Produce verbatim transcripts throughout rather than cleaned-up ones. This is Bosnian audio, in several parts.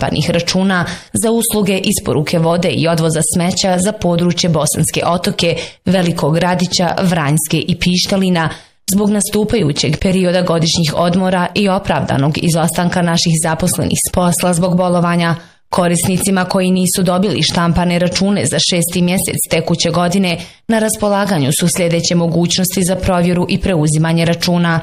štampanih računa za usluge isporuke vode i odvoza smeća za područje Bosanske Otoke, Velikog Gradića, Vranjske i Pištalina, zbog nastupajućeg perioda godišnjih odmora i opravdanog izostanka naših zaposlenih s posla zbog bolovanja. Korisnicima koji nisu dobili štampane račune za šesti mjesec tekuće godine na raspolaganju su sljedeće mogućnosti za provjeru i preuzimanje računa.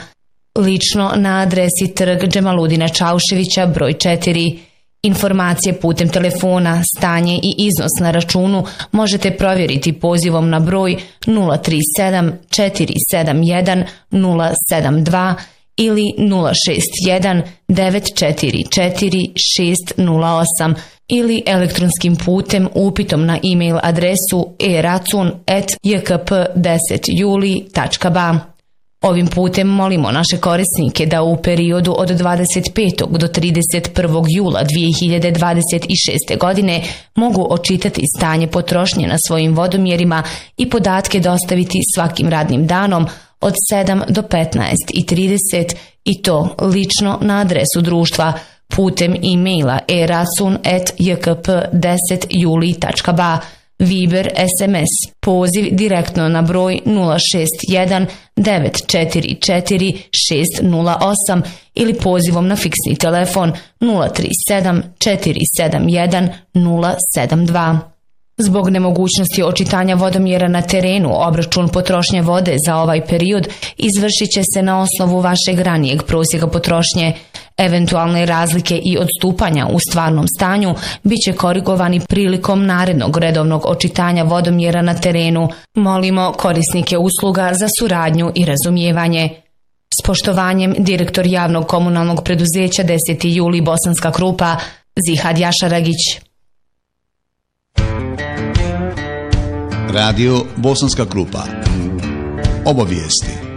Lično na adresi Trg Džemaludina Čauševića broj četiri. Informacije putem telefona, stanje i iznos na računu možete provjeriti pozivom na broj nula tri sedam četiri sedam jedan nula sedam dva ili nula šest jedan devet četiri četiri šest nula osam ili elektronskim putem upitom na e-mail adresu e racun at j k p deset juli tačka b a. Ovim putem molimo naše korisnike da u periodu od dvadeset petog do trideset prvog jula dvije hiljade dvadeset šeste. godine mogu očitati stanje potrošnje na svojim vodomjerima i podatke dostaviti svakim radnim danom od sedam do petnaest i trideset i to lično na adresu društva putem e-maila e racun at j k p deset juli tačka b a, Viber, es em es, poziv direktno na broj nula šest jedan devet četiri četiri šest nula osam ili pozivom na fiksni telefon nula tri sedam četiri sedam jedan nula sedam dva. Zbog nemogućnosti očitanja vodomjera na terenu, obračun potrošnje vode za ovaj period izvršit će se na osnovu vašeg ranijeg prosjeka potrošnje. Eventualne razlike i odstupanja u stvarnom stanju bit će korigovani prilikom narednog redovnog očitanja vodomjera na terenu. Molimo korisnike usluga za suradnju i razumijevanje. S poštovanjem, direktor javnog komunalnog preduzeća deseti juli Bosanska Krupa, Zihad Jašaragić. Radio Bosanska Krupa. Obavijesti.